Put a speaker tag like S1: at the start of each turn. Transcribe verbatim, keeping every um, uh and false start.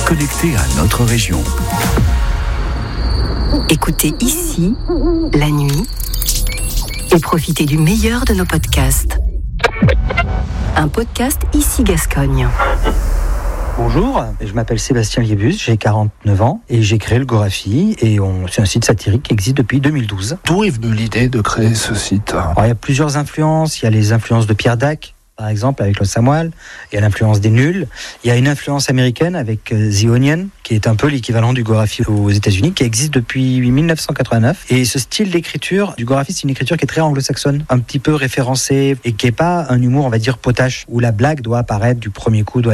S1: connecté à notre région.
S2: Écoutez ici, la nuit, et profitez du meilleur de nos podcasts. Un podcast Ici Gascogne.
S3: Bonjour, je m'appelle Sébastien Liébus, j'ai quarante-neuf ans et j'ai créé le Gorafi et on, c'est un site satirique qui existe depuis deux mille douze.
S4: D'où est venue l'idée de créer ce site ?
S3: Alors, il y a plusieurs influences, il y a les influences de Pierre Dac, par exemple, avec le Samuel, il y a l'influence des nuls, il y a une influence américaine avec The Onion, qui est un peu l'équivalent du Gorafi aux États-Unis, qui existe depuis dix-neuf cent quatre-vingt-neuf. Et ce style d'écriture du Gorafi, c'est une écriture qui est très anglo-saxonne, un petit peu référencée et qui n'est pas un humour, on va dire, potache, où la blague doit apparaître du premier coup, doit